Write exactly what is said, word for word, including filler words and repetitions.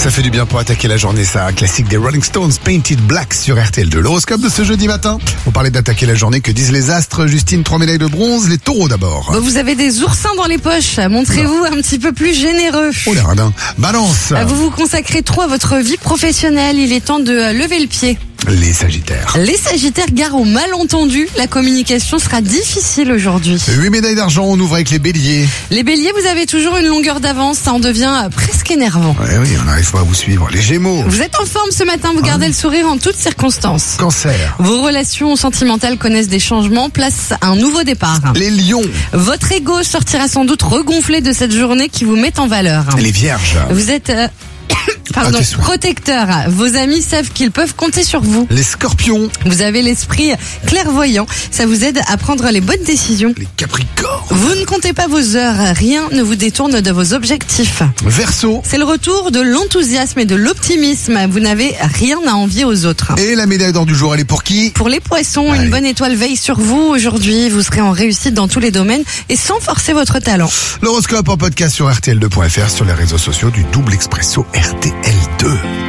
Ça fait du bien pour attaquer la journée, ça. Classique des Rolling Stones, Painted Black sur R T L deux. L'horoscope de ce jeudi matin. On parlait d'attaquer la journée. Que disent les astres? Justine, trois médailles de bronze. Les taureaux d'abord. Vous avez des oursins dans les poches. Montrez-vous un petit peu plus généreux. Oh les radins. Balance. Vous vous consacrez trop à votre vie professionnelle. Il est temps de lever le pied. Les sagittaires. Les sagittaires, gare au malentendu. La communication sera difficile aujourd'hui. huit médailles d'argent, on ouvre avec les béliers. Les béliers, vous avez toujours une longueur d'avance. Ça en devient presque énervant. Ouais, oui, on n'arrive pas à vous suivre. Les gémeaux. Vous êtes en forme ce matin. Vous gardez Ah. le sourire en toutes circonstances. Cancer. Vos relations sentimentales connaissent des changements. Place à un nouveau départ. Les lions. Votre ego sortira sans doute regonflé de cette journée qui vous met en valeur. Les vierges. Vous êtes euh, pardon, Ah, t'es sûr. protecteur. Vos amis savent qu'ils peuvent compter sur vous. Les scorpions. Vous avez l'esprit clairvoyant. Ça vous aide à prendre les bonnes décisions. Les capricornes. Vous ne comptez pas vos heures. Rien ne vous détourne de vos objectifs. Verseau. C'est le retour de l'enthousiasme et de l'optimisme. Vous n'avez rien à envier aux autres. Et la médaille d'or du jour, elle est pour qui? Pour les poissons, Allez. une bonne étoile veille sur vous aujourd'hui. Vous serez en réussite dans tous les domaines et sans forcer votre talent. L'horoscope en podcast sur R T L deux point F R, sur les réseaux sociaux du Double Expresso R T L deux.